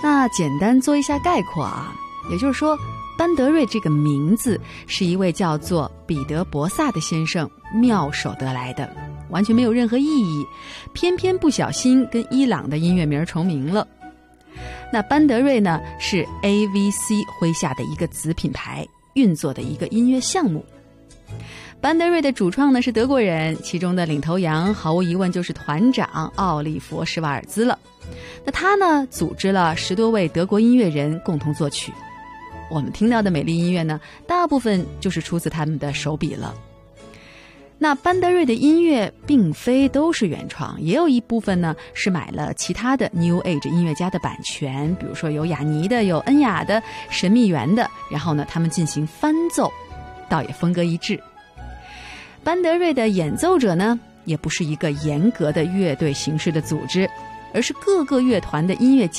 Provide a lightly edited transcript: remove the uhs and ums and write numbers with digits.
那简单做一下概括啊，也就是说，班德瑞这个名字是一位叫做彼得·博萨的先生妙手得来的，完全没有任何意义，偏偏不小心跟伊朗的音乐名重名了。那班德瑞呢，是 AVC 麾下的一个子品牌运作的一个音乐项目。班德瑞的主创呢是德国人，其中的领头羊毫无疑问就是团长奥利弗·施瓦尔兹了。那他呢组织了10多位德国音乐人共同作曲，我们听到的美丽音乐呢，大部分就是出自他们的手笔了。那班德瑞的音乐并非都是原创，也有一部分呢是买了其他的 New Age 音乐家的版权，比如说有雅尼的，有恩雅的，神秘园的，然后呢他们进行翻奏，倒也风格一致。班德瑞的演奏者呢，也不是一个严格的乐队形式的组织，而是各个乐团的音乐家